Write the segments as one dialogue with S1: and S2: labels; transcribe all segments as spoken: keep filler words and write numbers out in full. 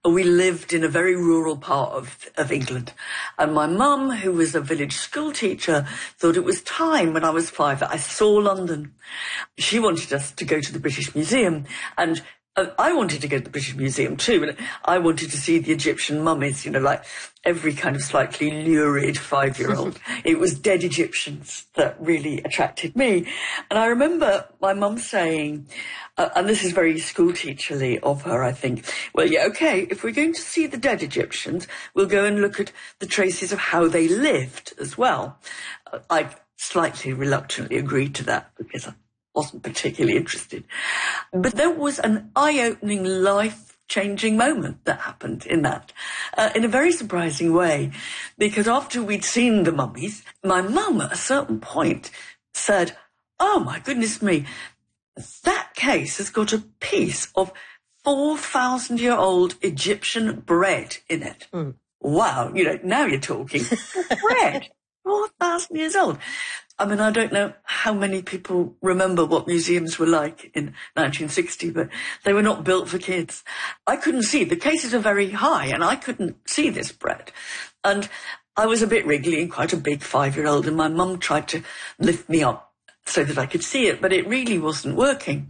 S1: we lived in a very rural part of, of England. And my mum, who was a village school teacher, thought it was time when I was five that I saw London. She wanted us to go to the British Museum, and uh, I wanted to go to the British Museum too, and I wanted to see the Egyptian mummies, you know, like every kind of slightly lurid five-year-old. It was dead Egyptians that really attracted me. And I remember my mum saying, Uh, and this is very schoolteacherly of her, I think, well, yeah, OK, if we're going to see the dead Egyptians, we'll go and look at the traces of how they lived as well. Uh, I slightly reluctantly agreed to that because I wasn't particularly interested. But there was an eye-opening, life-changing moment that happened in that, uh, in a very surprising way, because after we'd seen the mummies, my mum at a certain point said, oh, my goodness me, that case has got a piece of four thousand year old Egyptian bread in it. Mm. Wow, you know, now you're talking. Bread, four thousand years old. I mean, I don't know how many people remember what museums were like in nineteen sixty, but they were not built for kids. I couldn't see. The cases are very high, and I couldn't see this bread. And I was a bit wriggly and quite a big five-year-old, and my mum tried to lift me up so that I could see it, but it really wasn't working.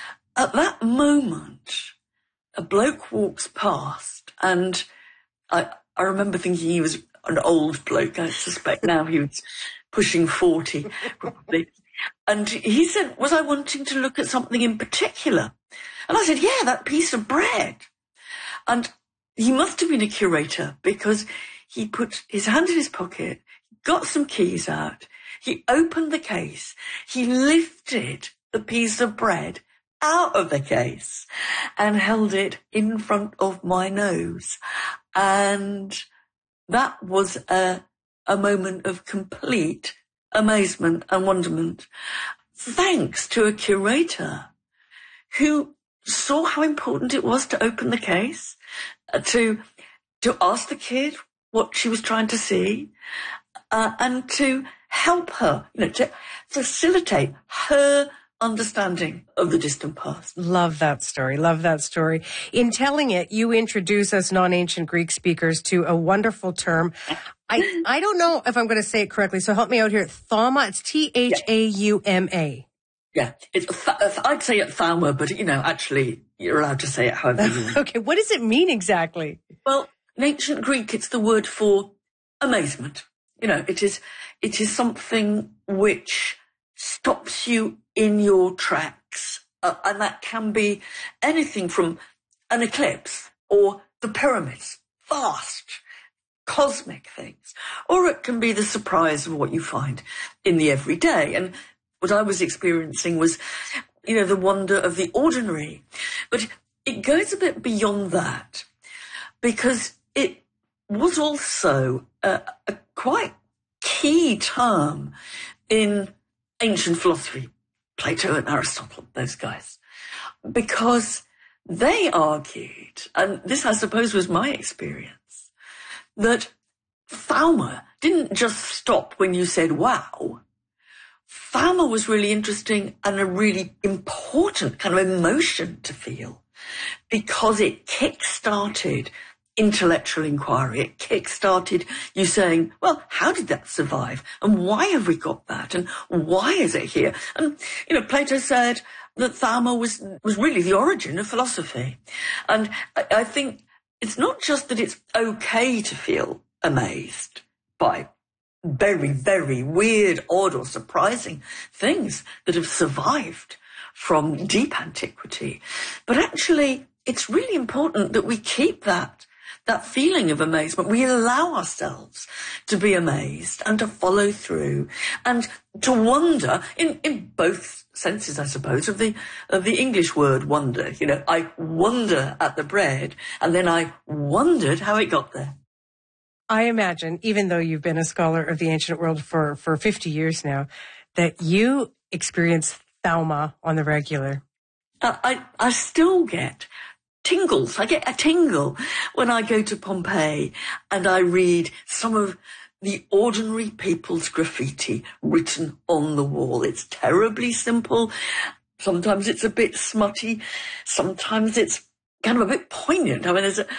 S1: At that moment, a bloke walks past, and I, I remember thinking he was an old bloke. I suspect now he was pushing forty, probably. And he said, was I wanting to look at something in particular? And I said, yeah, that piece of bread. And he must have been a curator, because he put his hand in his pocket, got some keys out, he opened the case, he lifted the piece of bread out of the case and held it in front of my nose. And that was a, a moment of complete amazement and wonderment, thanks to a curator who saw how important it was to open the case, uh, to, to ask the kid what she was trying to see, uh, and to help her, you know, to facilitate her understanding of the distant past.
S2: Love that story. Love that story. In telling it, you introduce us non-ancient Greek speakers to a wonderful term. I, I don't know if I'm going to say it correctly, so help me out here. Thauma, it's T H A U M A.
S1: Yeah, it's, I'd say it Thauma, but, you know, actually, you're allowed to say it however you want.
S2: Okay, what does it mean exactly?
S1: Well, in ancient Greek, it's the word for amazement. You know, it is, it is something which stops you in your tracks. Uh, and that can be anything from an eclipse or the pyramids, vast, cosmic things. Or it can be the surprise of what you find in the everyday. And what I was experiencing was, you know, the wonder of the ordinary. But it goes a bit beyond that, because it was also a, a quite key term in ancient philosophy, Plato and Aristotle, those guys, because they argued, and this I suppose was my experience, that Thauma didn't just stop when you said wow. Thauma was really interesting and a really important kind of emotion to feel, because it kick-started intellectual inquiry. It kick-started you saying, well, how did that survive? And why have we got that? And why is it here? And, you know, Plato said that Thauma was, was really the origin of philosophy. And I, I think it's not just that it's okay to feel amazed by very, very weird, odd or surprising things that have survived from deep antiquity, but actually it's really important that we keep that that feeling of amazement. We allow ourselves to be amazed and to follow through and to wonder in, in both senses, I suppose, of the of the English word wonder. You know, I wonder at the bread, and then I wondered how it got there.
S2: I imagine, even though you've been a scholar of the ancient world for, for fifty years now, that you experience Thauma on the regular.
S1: Uh, I, I still get tingles. I get a tingle when I go to Pompeii and I read some of the ordinary people's graffiti written on the wall. It's terribly simple. Sometimes it's a bit smutty. Sometimes it's kind of a bit poignant. I mean, there's a,